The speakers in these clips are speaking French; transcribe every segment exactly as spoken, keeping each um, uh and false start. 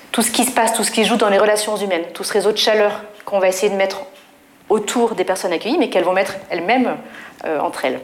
tout ce qui se passe, tout ce qui joue dans les relations humaines, tout ce réseau de chaleur qu'on va essayer de mettre autour des personnes accueillies, mais qu'elles vont mettre elles-mêmes euh, entre elles.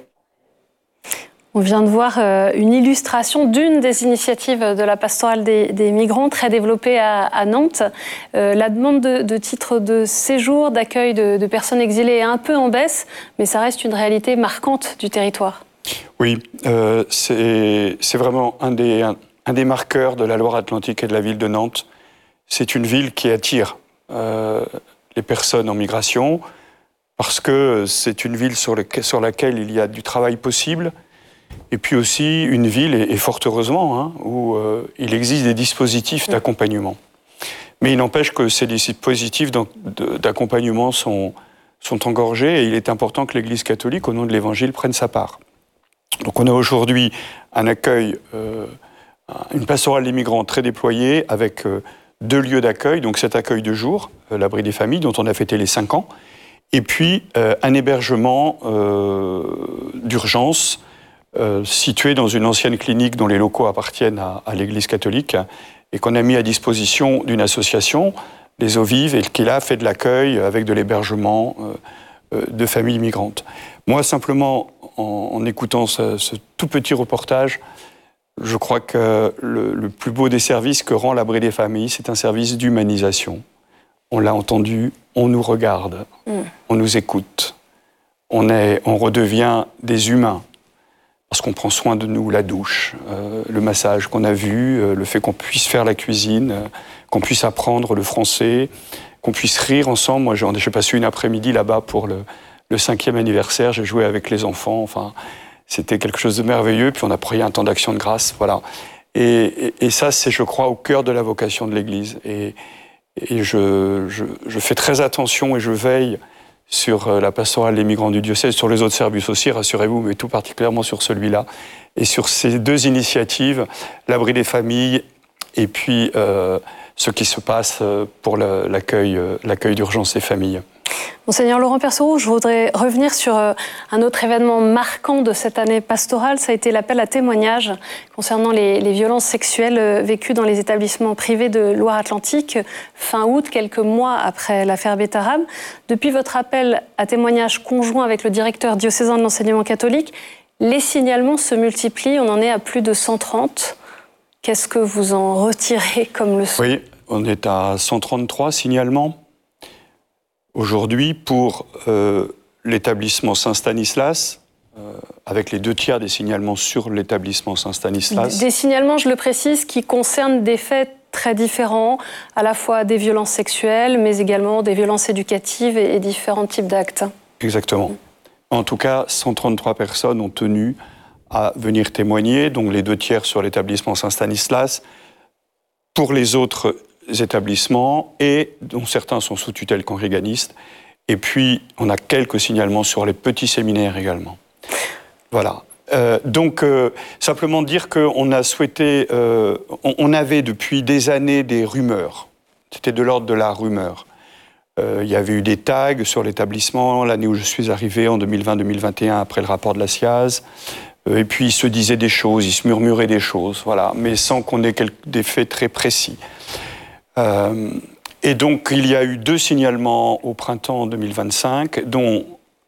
On vient de voir euh, une illustration d'une des initiatives de la pastorale des, des migrants, très développée à, à Nantes. Euh, la demande de, de titre de séjour, d'accueil de, de personnes exilées est un peu en baisse, mais ça reste une réalité marquante du territoire. Oui, euh, c'est, c'est vraiment un des, un, un des marqueurs de la Loire-Atlantique et de la ville de Nantes. C'est une ville qui attire euh, les personnes en migration, parce que c'est une ville sur, le, sur laquelle il y a du travail possible, et puis aussi une ville, et, et fort heureusement, hein, où euh, il existe des dispositifs d'accompagnement. Mais il n'empêche que ces dispositifs d'accompagnement sont, sont engorgés, et il est important que l'Église catholique, au nom de l'Évangile, prenne sa part. Donc on a aujourd'hui un accueil, euh, une pastorale des migrants très déployée, avec euh, deux lieux d'accueil, donc cet accueil de jour, euh, l'abri des familles, dont on a fêté les cinq ans, et puis euh, un hébergement euh, d'urgence euh, situé dans une ancienne clinique dont les locaux appartiennent à, à l'Église catholique et qu'on a mis à disposition d'une association, les Eaux Vives, et qui là fait de l'accueil avec de l'hébergement euh, euh, de familles migrantes. Moi, simplement, en, en écoutant ce, ce tout petit reportage, je crois que le, le plus beau des services que rend l'abri des familles, c'est un service d'humanisation. On l'a entendu, on nous regarde, mmh. on nous écoute, on, est, on redevient des humains, parce qu'on prend soin de nous, la douche, euh, le massage qu'on a vu, euh, le fait qu'on puisse faire la cuisine, euh, qu'on puisse apprendre le français, qu'on puisse rire ensemble. Moi, j'ai passé une après-midi là-bas pour le, le cinquième anniversaire, j'ai joué avec les enfants, enfin, c'était quelque chose de merveilleux, puis on a pris un temps d'action de grâce, voilà. Et, et, et ça, c'est, je crois, au cœur de la vocation de l'Église. Et, Et je, je, je fais très attention et je veille sur la pastorale des migrants du diocèse, sur les autres services aussi, rassurez-vous, mais tout particulièrement sur celui-là. Et sur ces deux initiatives, l'abri des familles et puis euh, ce qui se passe pour l'accueil, l'accueil d'urgence des familles. Monseigneur Laurent Perceroux, je voudrais revenir sur un autre événement marquant de cette année pastorale. Ça a été l'appel à témoignages concernant les, les violences sexuelles vécues dans les établissements privés de Loire-Atlantique fin août, quelques mois après l'affaire Bétarab. Depuis votre appel à témoignages conjoint avec le directeur diocésain de l'enseignement catholique, les signalements se multiplient. On en est à plus de cent trente. Qu'est-ce que vous en retirez comme leçon ? Oui, on est à cent trente-trois signalements. Aujourd'hui, pour euh, l'établissement Saint-Stanislas, euh, avec les deux tiers des signalements sur l'établissement Saint-Stanislas. Des signalements, je le précise, qui concernent des faits très différents, à la fois des violences sexuelles, mais également des violences éducatives et, et différents types d'actes. Exactement. En tout cas, cent trente-trois personnes ont tenu à venir témoigner, donc les deux tiers sur l'établissement Saint-Stanislas. Pour les autres établissements, et dont certains sont sous tutelle congréganiste. Et puis, on a quelques signalements sur les petits séminaires également. Voilà. Euh, donc, euh, simplement dire qu'on a souhaité... Euh, on, on avait depuis des années des rumeurs. C'était de l'ordre de la rumeur. Euh, il y avait eu des tags sur l'établissement, l'année où je suis arrivé, en deux mille vingt deux mille vingt et un, après le rapport de la C I A Z. Euh, et puis, il se disait des choses, il se murmurait des choses, voilà, mais sans qu'on ait quelques, des faits très précis. Euh, et donc, il y a eu deux signalements au printemps deux mille vingt-cinq, dont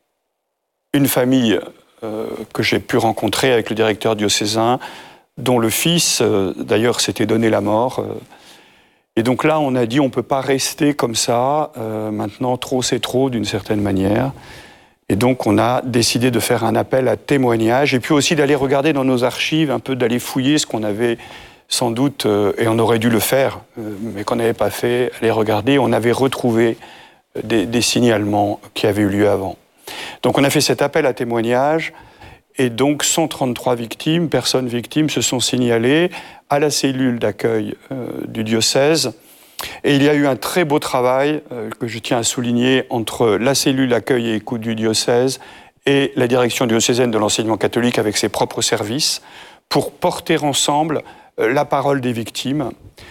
une famille euh, que j'ai pu rencontrer avec le directeur diocésain, dont le fils, euh, d'ailleurs, s'était donné la mort. Euh, et donc là, on a dit, on ne peut pas rester comme ça, euh, maintenant, trop c'est trop, d'une certaine manière. Et donc, on a décidé de faire un appel à témoignage, et puis aussi d'aller regarder dans nos archives, un peu d'aller fouiller ce qu'on avait... sans doute, euh, et on aurait dû le faire, euh, mais qu'on n'avait pas fait, aller regarder, on avait retrouvé des, des signalements qui avaient eu lieu avant. Donc on a fait cet appel à témoignage, et donc cent trente-trois victimes, personnes victimes, se sont signalées à la cellule d'accueil euh, du diocèse, et il y a eu un très beau travail, euh, que je tiens à souligner, entre la cellule accueil et écoute du diocèse et la direction diocésaine de l'enseignement catholique avec ses propres services, pour porter ensemble la parole des victimes.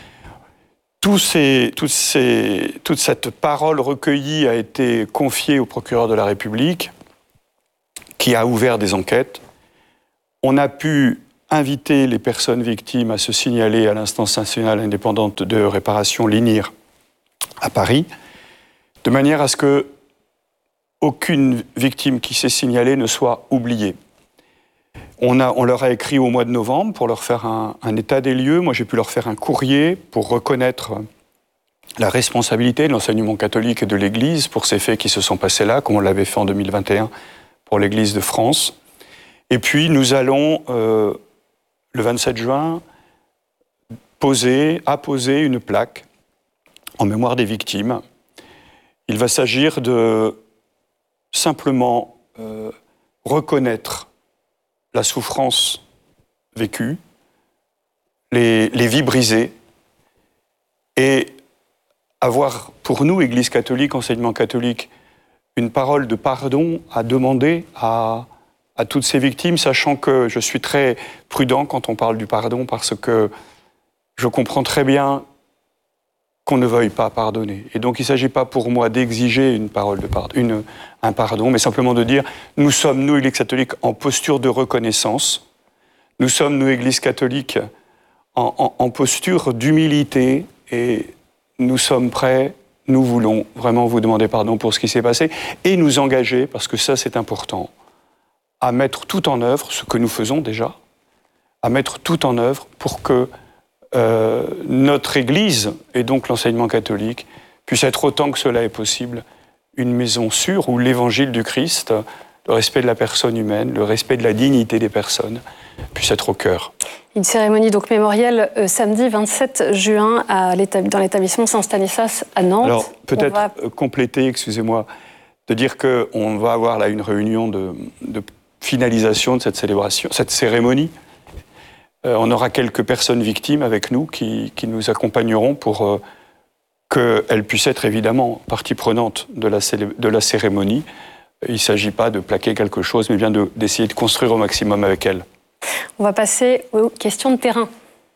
Tous ces, toutes ces, toute cette parole recueillie a été confiée au procureur de la République, qui a ouvert des enquêtes. On a pu inviter les personnes victimes à se signaler à l'instance nationale indépendante de réparation, l'I N I R, à Paris, de manière à ce que aucune victime qui s'est signalée ne soit oubliée. On, a, on leur a écrit au mois de novembre pour leur faire un, un état des lieux. Moi, j'ai pu leur faire un courrier pour reconnaître la responsabilité de l'enseignement catholique et de l'Église pour ces faits qui se sont passés là, comme on l'avait fait en deux mille vingt et un pour l'Église de France. Et puis, nous allons, euh, le vingt-sept juin, poser, apposer une plaque en mémoire des victimes. Il va s'agir de simplement euh, reconnaître la souffrance vécue, les, les vies brisées, et avoir pour nous, Église catholique, enseignement catholique, une parole de pardon à demander à, à toutes ces victimes, sachant que je suis très prudent quand on parle du pardon, parce que je comprends très bien qu'on ne veuille pas pardonner. Et donc il ne s'agit pas pour moi d'exiger une parole de pardon, une, un pardon, mais simplement de dire, nous sommes, nous, Église catholique, en posture de reconnaissance. Nous sommes, nous, Église catholique, en, en, en posture d'humilité, et nous sommes prêts, nous voulons vraiment vous demander pardon pour ce qui s'est passé, et nous engager, parce que ça c'est important, à mettre tout en œuvre, ce que nous faisons déjà, à mettre tout en œuvre pour que Euh, notre Église, et donc l'enseignement catholique, puisse être autant que cela est possible, une maison sûre où l'évangile du Christ, le respect de la personne humaine, le respect de la dignité des personnes, puisse être au cœur. Une cérémonie donc mémorielle euh, samedi vingt-sept juin à dans l'établissement Saint-Stanislas à Nantes. Alors peut-être va... compléter, excusez-moi, de dire qu'on va avoir là une réunion de, de finalisation de cette célébration, cette cérémonie. On aura quelques personnes victimes avec nous qui, qui nous accompagneront pour euh, qu'elles puissent être évidemment partie prenante de la, de la cérémonie. Il ne s'agit pas de plaquer quelque chose, mais bien de, d'essayer de construire au maximum avec elles. On va passer aux questions de terrain.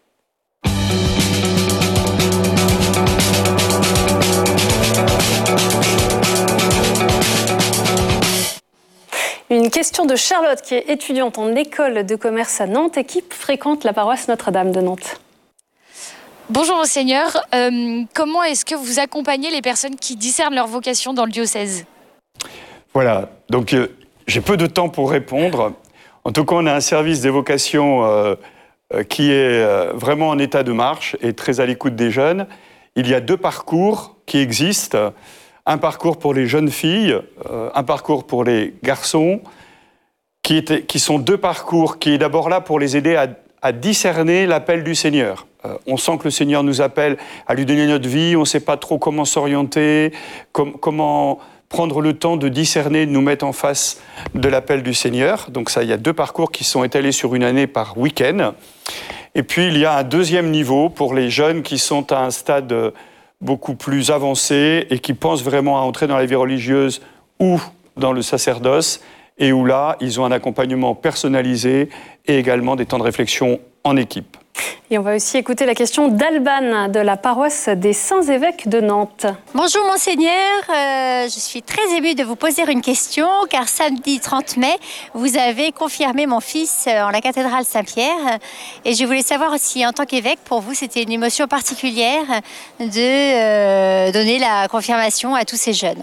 Une question de Charlotte, qui est étudiante en école de commerce à Nantes et qui fréquente la paroisse Notre-Dame de Nantes. Bonjour Monseigneur, euh, comment est-ce que vous accompagnez les personnes qui discernent leur vocation dans le diocèse? Voilà, donc euh, j'ai peu de temps pour répondre. En tout cas, on a un service des vocations euh, euh, qui est euh, vraiment en état de marche et très à l'écoute des jeunes. Il y a deux parcours qui existent. Un parcours pour les jeunes filles, euh, un parcours pour les garçons, qui, étaient, qui sont deux parcours qui est d'abord là pour les aider à, à discerner l'appel du Seigneur. Euh, on sent que le Seigneur nous appelle à lui donner notre vie, on ne sait pas trop comment s'orienter, com- comment prendre le temps de discerner, de nous mettre en face de l'appel du Seigneur. Donc ça, il y a deux parcours qui sont étalés sur une année par week-end. Et puis il y a un deuxième niveau pour les jeunes qui sont à un stade beaucoup plus avancés et qui pensent vraiment à entrer dans la vie religieuse ou dans le sacerdoce, et où là, ils ont un accompagnement personnalisé et également des temps de réflexion en équipe. Et on va aussi écouter la question d'Alban de la paroisse des Saints-Évêques de Nantes. Bonjour Monseigneur, euh, je suis très émue de vous poser une question, car samedi trente mai, vous avez confirmé mon fils en la cathédrale Saint-Pierre, et je voulais savoir si en tant qu'évêque, pour vous, c'était une émotion particulière de euh, donner la confirmation à tous ces jeunes.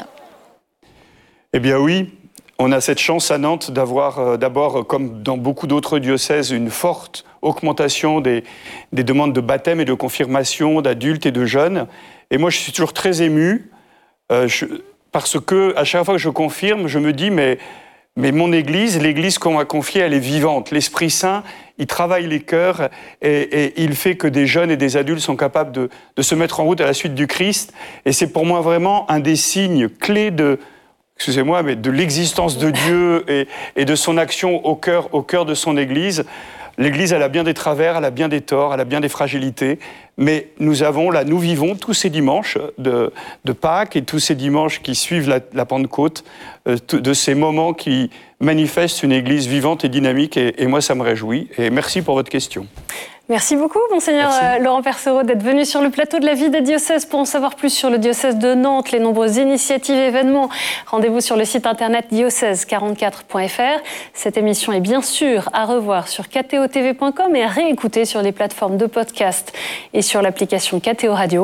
Eh bien oui, on a cette chance à Nantes d'avoir euh, d'abord, comme dans beaucoup d'autres diocèses, une forte augmentation des, des demandes de baptême et de confirmation d'adultes et de jeunes. Et moi, je suis toujours très ému, euh, je, parce que à chaque fois que je confirme, je me dis, mais, mais mon Église, l'Église qu'on m'a confiée, elle est vivante. L'Esprit Saint, il travaille les cœurs et, et il fait que des jeunes et des adultes sont capables de, de se mettre en route à la suite du Christ. Et c'est pour moi vraiment un des signes clés de... excusez-moi, mais de l'existence de Dieu et, et de son action au cœur, au cœur de son Église. L'Église, elle a bien des travers, elle a bien des torts, elle a bien des fragilités, mais nous avons, là, nous vivons tous ces dimanches de, de Pâques et tous ces dimanches qui suivent la, la Pentecôte, euh, de ces moments qui manifestent une Église vivante et dynamique, et, et moi, ça me réjouit. Et merci pour votre question. Merci beaucoup, Monseigneur Merci. Laurent Percero, d'être venu sur le plateau de la vie des diocèses. Pour en savoir plus sur le diocèse de Nantes, les nombreuses initiatives et événements, rendez-vous sur le site internet diocèse quarante-quatre point f r. Cette émission est bien sûr à revoir sur k t o t v point com et à réécouter sur les plateformes de podcast et sur l'application K T O Radio.